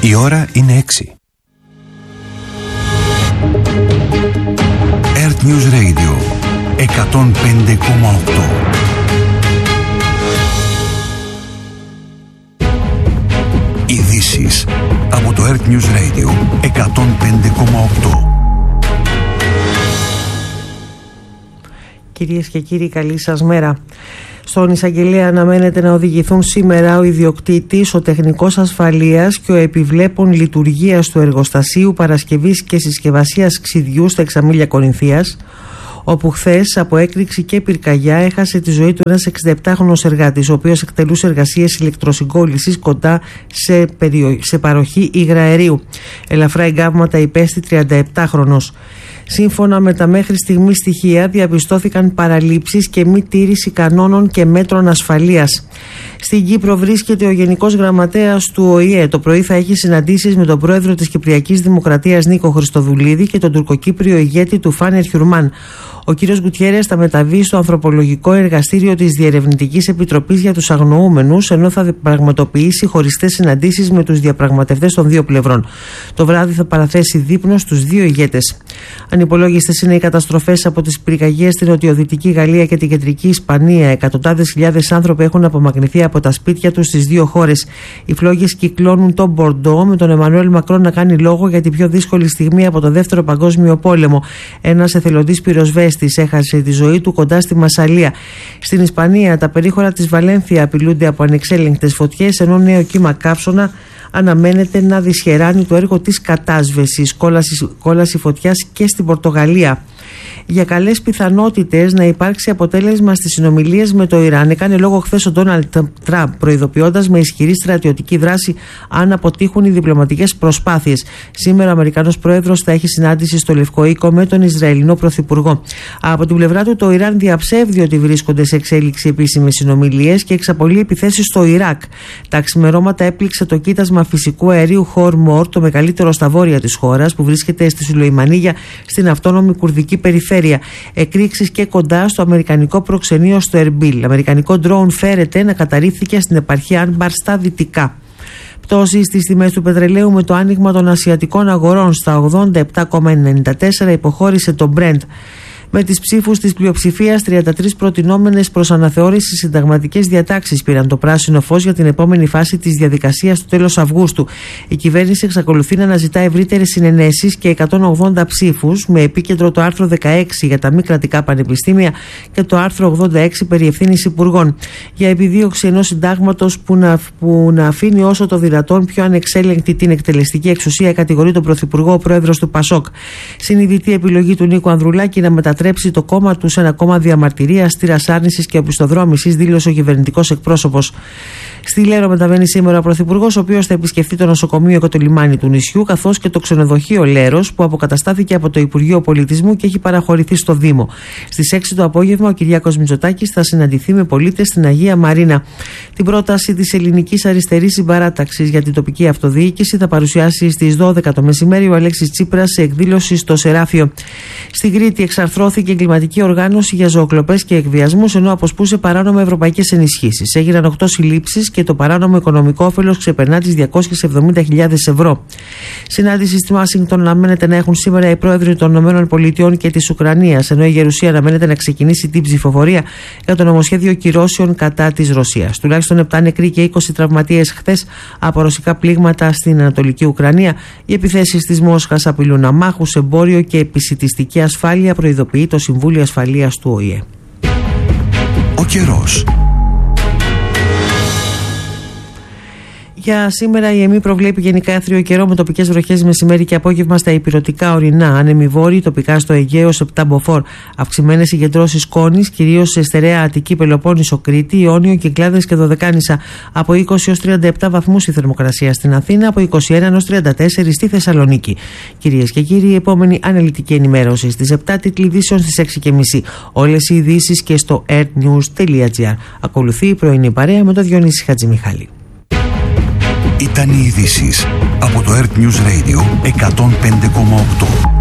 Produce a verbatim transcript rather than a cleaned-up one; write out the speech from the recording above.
Η ώρα είναι έξι. Earth News Radio εκατόν πέντε κόμμα οκτώ. Ειδήσεις από το Earth News Radio εκατόν πέντε κόμμα οκτώ. Κυρίες και κύριοι, καλή σας μέρα. Στον εισαγγελέα αναμένεται να οδηγηθούν σήμερα ο ιδιοκτήτης, ο τεχνικός ασφαλείας και ο επιβλέπων λειτουργίας του εργοστασίου παρασκευής και συσκευασίας ξυδιού στα Εξαμήλια Κορινθίας, όπου χθες από έκρηξη και πυρκαγιά έχασε τη ζωή του ένας εξηνταεπτάχρονος εργάτης, ο οποίος εκτελούσε εργασίες ηλεκτροσυγκόλλησης κοντά σε, περιο... σε παροχή υγραερίου. Ελαφρά εγκάβματα υπέστη τριανταεπτάχρονος. Σύμφωνα με τα μέχρι στιγμή στοιχεία, διαπιστώθηκαν παραλήψεις και μη τήρηση κανόνων και μέτρων ασφαλείας. Στην Κύπρο βρίσκεται ο Γενικός Γραμματέας του Ο Η Ε. Το πρωί θα έχει συναντήσεις με τον πρόεδρο της Κυπριακής Δημοκρατίας Νίκο Χριστοδουλίδη και τον τουρκοκύπριο ηγέτη του Φάνερ Χιουρμάν. Ο κ. Γκουτιέρες θα μεταβεί στο ανθρωπολογικό εργαστήριο της Διερευνητικής Επιτροπής για τους Αγνοούμενους, ενώ θα πραγματοποιήσει χωριστές συναντήσεις με τους διαπραγματευτές των δύο πλευρών. Το βράδυ θα παραθέσει δείπνο στους δύο ηγέτες. Ανυπολόγιστες είναι οι καταστροφές από τις πυρκαγιές στην νοτιοδυτική Γαλλία και την κεντρική Ισπανία. Εκατοντάδες χιλιάδες άνθρωποι έχουν απομακρυνθεί από τα σπίτια τους στις δύο χώρες. Οι φλόγες κυκλώνουν τον Μπορντό, με τον Εμμανουέλ Μακρόν να κάνει λόγο για την πιο δύσκολη στιγμή από το Δεύτερο Παγκόσμιο Πόλεμο. Ένας εθελοντής πυροσβέστης έχασε τη ζωή του κοντά στη Μασσαλία. Στην Ισπανία, τα περίχωρα της Βαλένθια απειλούνται από ανεξέλεγκτες φωτιές, ενώ νέο κύμα καύσωνα αναμένεται να δυσχεράνει το έργο της κατάσβεσης, κόλαση, κόλαση φωτιάς και στην Πορτογαλία. Για καλές πιθανότητες να υπάρξει αποτέλεσμα στις συνομιλίες με το Ιράν έκανε λόγο χθες ο Ντόναλντ Τραμπ, προειδοποιώντας με ισχυρή στρατιωτική δράση αν αποτύχουν οι διπλωματικές προσπάθειες. Σήμερα ο Αμερικανός Πρόεδρος θα έχει συνάντηση στο Λευκό Οίκο με τον Ισραηλινό Πρωθυπουργό. Από την πλευρά του, το Ιράν διαψεύδει ότι βρίσκονται σε εξέλιξη επίσημες συνομιλίες και εξαπολύει επιθέσεις στο Ιράκ. Τα ξημερώματα έπληξε το κοίτασμα φυσικού αερίου Χορμόρ, το μεγαλύτερο στα βόρεια της χώρας, που βρίσκεται στη Σουλεϊμανίγια, στην αυτόνομη κουρδική περιφέρεια. Εκρήξεις και κοντά στο αμερικανικό προξενείο στο Ερμπίλ. Αμερικανικό ντρόουν φέρεται να καταρρίφθηκε στην επαρχία Άνμπαρ στα δυτικά. Πτώση στις τιμές του πετρελαίου με το άνοιγμα των ασιατικών αγορών στα ογδόντα επτά κόμμα ενενήντα τέσσερα υποχώρησε το Brent. Με τις ψήφους της πλειοψηφίας, τριάντα τρεις προτινόμενες προς αναθεώρηση συνταγματικές διατάξεις πήραν το πράσινο φως για την επόμενη φάση της διαδικασίας στο τέλος Αυγούστου. Η κυβέρνηση εξακολουθεί να αναζητά ευρύτερες συνενέσεις και εκατόν ογδόντα ψήφους, με επίκεντρο το άρθρο δεκαέξι για τα μη κρατικά πανεπιστήμια και το άρθρο ογδόντα έξι περί ευθύνης υπουργών, για επιδίωξη ενός συντάγματος που να, που να αφήνει όσο το δυνατόν πιο ανεξέλεγκτη την εκτελεστική εξουσία, κατηγορεί τον Πρωθυπουργό ο πρόεδρος του Πασόκ. Συνειδητή επιλογή του Νίκου Ανδρουλάκη να μετατρέψει το κόμμα του σε ένα κόμμα διαμαρτυρίας, στήρας άρνησης και οπισθοδρόμησης, δήλωσε ο κυβερνητικός εκπρόσωπος. Στη Λέρο μεταβαίνει σήμερα ο Πρωθυπουργός, ο οποίος θα επισκεφτεί το νοσοκομείο και το λιμάνι του νησιού, καθώς και το ξενοδοχείο Λέρος, που αποκαταστάθηκε από το Υπουργείο Πολιτισμού και έχει παραχωρηθεί στο Δήμο. Στις έξι το απόγευμα, ο Κυριάκος Μητσοτάκης θα συναντηθεί με πολίτες στην Αγία Μαρίνα. Την πρόταση της Ελληνικής Αριστερής Συμπαράταξης για την τοπική αυτοδιοίκηση θα παρουσιάσει στις δώδεκα το μεσημέρι ο Αλέξης Τσίπρας σε εκδήλωση στο Σεράφιο. Στην Κρήτη εξαρθρώθηκε εγκληματική οργάνωση για ζωοκλοπές και εκβιασμούς, ενώ αποσπούσε παράνομα ευρωπαϊκές ενισχύσεις. Έγιναν οκτώ συλλήψεις και το παράνομο οικονομικό όφελος ξεπερνά τις διακόσιες εβδομήντα χιλιάδες ευρώ. Συνάντηση στη Ουάσιγκτον αναμένεται να έχουν σήμερα οι πρόεδροι των ΗΠΑ και της Ουκρανίας, ενώ η Γερουσία αναμένεται να ξεκινήσει την ψηφοφορία για το νομοσχέδιο κυρώσεων κατά της Ρωσίας. Τουλάχιστον επτά νεκροί και είκοσι τραυματίες χθες από ρωσικά πλήγματα στην Ανατολική Ουκρανία. Οι επιθέσεις της Μόσχας απειλούν αμάχους, εμπόριο και επισιτιστική ασφάλεια, προειδοποιεί το Συμβούλιο Ασφαλείας του Ο Η Ε. Ο καιρός. Για σήμερα η ΕΜΗ προβλέπει γενικά άθριο καιρό με τοπικές βροχές μεσημέρι και απόγευμα στα ηπειρωτικά ορεινά. Άνεμοι βόρειοι, τοπικά στο Αιγαίο επτά μποφόρ. Αυξημένες συγκεντρώσεις σκόνης, κυρίως σε στερεά Αττική, Πελοπόννησο, Κρήτη, Ιόνιο, Κυκλάδες και Δωδεκάνησα. Από είκοσι έως τριάντα επτά βαθμούς η θερμοκρασία στην Αθήνα, από είκοσι ένα έως τριάντα τέσσερα στη Θεσσαλονίκη. Κυρίες και κύριοι, η επόμενη αναλυτική ενημέρωση στις επτά, τίτλοι ειδήσεων στις έξι και μισή. Όλες οι ειδήσεις και στο earthnews τελεία gr. Ακολουθεί η πρωινή παρέα με τον Διονύση Χατζημιχάλη. Ήταν οι ειδήσεις από το Earth News Radio εκατόν πέντε κόμμα οκτώ.